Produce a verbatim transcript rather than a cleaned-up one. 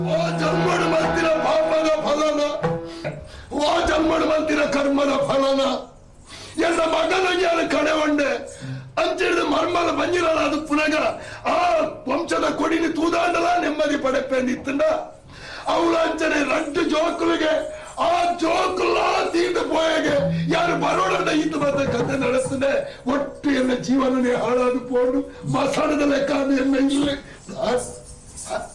ಓ ಜನ್ಮಡು ಮಂತಿನ ಪಾಪದ ಫಲನ, ಓ ಜನ್ಮಡು ಮಂತಿನ ಕರ್ಮದ ಫಲನ ಎಲ್ಲ ಮಗನಿಗೆ ಕಡೆ ಒಂಡೆ ಅಂತಿಡಿದು ಮರ್ಮಲ ಬಂಜಿರಲ್ಲ ಅದು ಪುನಗ ಆ ವಂಶದ ಕೊಡಿನಿ ತೂದಾಂಡಲ ನೆಮ್ಮದಿ ಪಡೆಪೇಂದಿತ್ತಂಡ ಅವಳ ಅಂಚನೆ ರೆಡ್ಡು ಜೋಕುಲಿಗೆ ಆ ಜೋಕುಲ್ಲ ತೀರ್ದು ಪೋಯಗೆ ಯಾರು ಬರೋಣ ಇದು ಬಂದ ಕಥೆ ನಡೆಸ್ತದೆ. ಒಟ್ಟು ಎಲ್ಲ ಜೀವನನೇ ಹಾಳಾದು ಪೋಡು ಮಸಾಣದ ಲೆಕ್ಕ ಅದು ಎಲ್ಲ ಇಲ್ಲ.